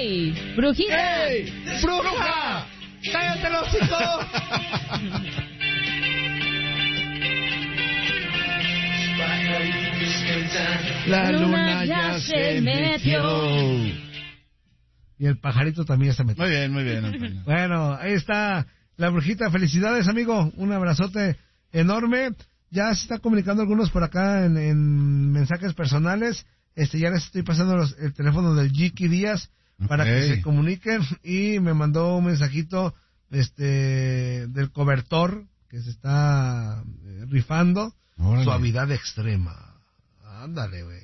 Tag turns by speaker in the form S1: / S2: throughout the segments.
S1: ¡Ey! ¡Brujita!
S2: ¡Ey! ¡Bruja! ¡Cállate los hocico! La luna ya se metió.
S3: Y el pajarito también se metió.
S2: Muy bien, Antonio.
S3: Bueno, ahí está la brujita. Felicidades, amigo. Un abrazote enorme. Ya se está comunicando algunos por acá en mensajes personales. Ya les estoy pasando el teléfono del Jiki Díaz para que se comuniquen. Y me mandó un mensajito del cobertor que se está rifando. Órale. Suavidad extrema. Ándale, güey.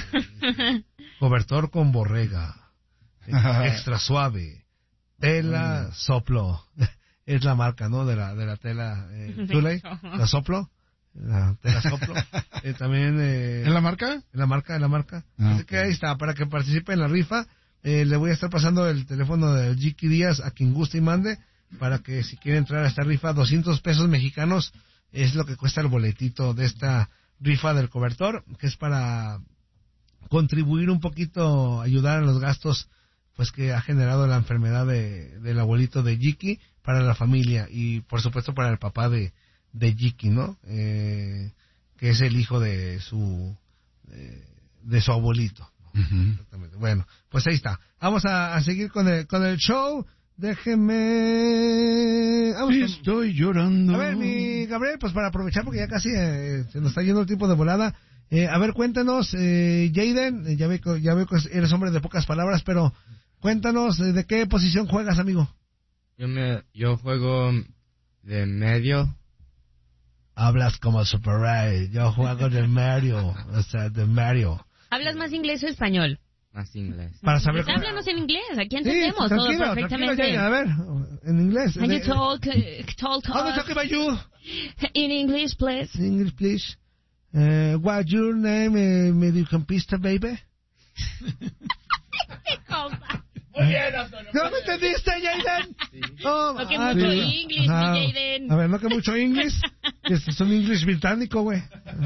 S3: Cobertor con borrega. Extra suave. Tela Soplo. Es la marca, ¿no? De la tela. ¿Tuley? ¿La Soplo? La tela Soplo. También.
S2: ¿En la marca?
S3: En la marca. Así que ahí está. Para que participe en la rifa, le voy a estar pasando el teléfono de Jiki Díaz a quien guste y mande. Para que si quiere entrar a esta rifa, 200 pesos mexicanos es lo que cuesta el boletito de esta rifa del cobertor, que es para contribuir un poquito, ayudar en los gastos pues que ha generado la enfermedad del abuelito de Jiki para la familia y por supuesto para el papá de Jiki, ¿no? Que es el hijo de su abuelito. Uh-huh. Exactamente. Bueno, pues ahí está. Vamos a seguir con el show. Déjeme...
S2: Estoy llorando.
S3: A ver, mi Gabriel, pues para aprovechar, porque ya casi se nos está yendo el tiempo de volada. A ver, cuéntanos, Jaden, ya veo que eres hombre de pocas palabras, pero cuéntanos, ¿de qué posición juegas, amigo?
S4: Yo juego de medio.
S3: Hablas como Super Ray, yo juego de medio, o sea, de medio.
S1: ¿Hablas más inglés o español?
S4: Más inglés.
S3: Para saber
S1: pues háblanos en inglés, aquí entendemos todo perfectamente.
S3: Tranquilo, a ver, en inglés.
S1: Can you talk
S3: How do you talk about you?
S1: In English, please.
S3: In English, please. What's your name, mediocampista, baby?
S1: ¿Qué cosa?
S2: Muy bien, Antonio.
S3: ¿No me entendiste, Jaden?
S1: Sí. No que mucho English, Jaden.
S3: A ver, no que mucho English. Es un English británico, güey.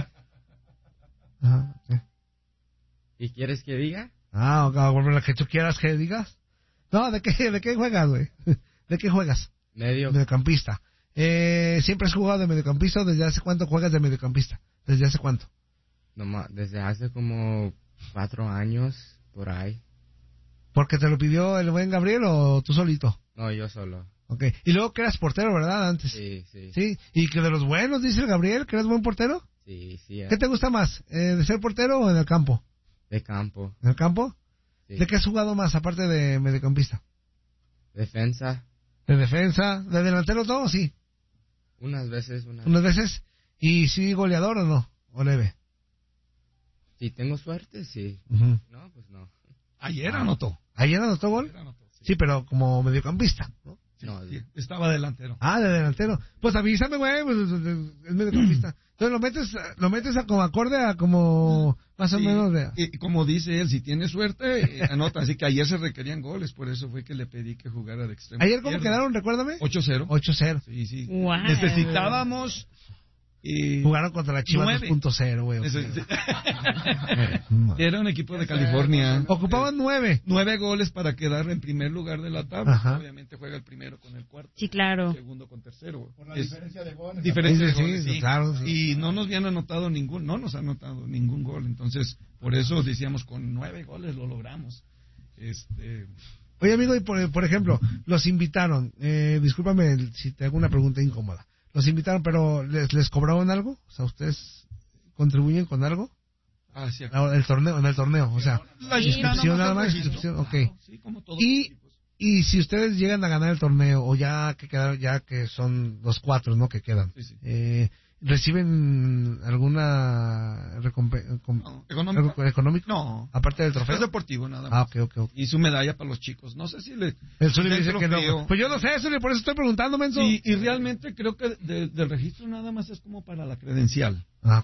S3: Ajá, sí.
S4: ¿Y quieres que diga?
S3: Lo que tú quieras que digas. No, ¿de qué juegas, güey? ¿De qué juegas? Mediocampista. ¿Siempre has jugado de mediocampista o desde hace cuánto juegas de mediocampista? ¿Desde hace cuánto?
S4: Desde hace como 4 años, por ahí.
S3: ¿Porque te lo pidió el buen Gabriel o tú solito?
S4: No, yo solo.
S3: Ok. Y luego que eras portero, ¿verdad? Antes.
S4: Sí.
S3: Sí. ¿Y que de los buenos, dice el Gabriel, que eres buen portero?
S4: Sí.
S3: ¿Qué te gusta más? ¿De ser portero o en el campo?
S4: De campo.
S3: ¿En el campo?
S4: Sí.
S3: ¿De qué has jugado más, aparte de mediocampista?
S4: Defensa.
S3: ¿De defensa? ¿De delantero todo? Sí.
S4: Unas veces.
S3: ¿Y sí goleador o no? ¿O leve?
S4: Si tengo suerte, sí.
S3: Uh-huh.
S4: No, pues no.
S3: ¿Ayer anotó gol? Sí, pero como mediocampista, ¿no?
S2: Sí, estaba delantero.
S3: De delantero. Pues avísame, güey, pues, es mediocampista. Entonces lo metes como acorde a como más o menos de...
S2: Y como dice él, si tiene suerte, anota. Así que ayer se requerían goles, por eso fue que le pedí que jugara de extremo.
S3: ¿Ayer cómo quedaron, recuérdame?
S2: 8-0.
S3: 8-0.
S2: Sí.
S1: Wow.
S2: Necesitábamos...
S3: Jugaron contra la Chivas 2.0, güey.
S2: Era un equipo de California.
S3: Ocupaban 9.
S2: 9 goles para quedar en primer lugar de la tabla.
S3: Ajá.
S2: Obviamente juega el primero con el cuarto.
S1: Sí, claro.
S2: El segundo con tercero.
S5: Por la diferencia de goles.
S2: Sí,
S3: claro. Sí.
S2: Y no nos habían anotado no nos han anotado ningún gol. Entonces, por eso decíamos, con 9 goles lo logramos.
S3: Oye, amigo, y por ejemplo, los invitaron. Discúlpame si te hago una pregunta incómoda. Los invitaron, pero ¿les cobraron algo? O sea, ¿ustedes contribuyen con algo?
S2: Sí.
S3: En el torneo, o sea,
S2: la
S3: inscripción nada más, inscripción, ok.
S2: Sí, como todos
S3: y si ustedes llegan a ganar el torneo, o ya que son los 4, ¿no? Que quedan,
S2: sí.
S3: ¿Reciben alguna recompensa económica?
S2: No.
S3: Aparte del trofeo.
S2: Es deportivo nada más.
S3: Ok.
S2: Y su medalla para los chicos. No sé si le...
S3: El Zuli dice que no. Pues yo no sé, Zuli, por eso estoy preguntando, menso.
S2: Y realmente creo que del registro nada más es como para la credencial.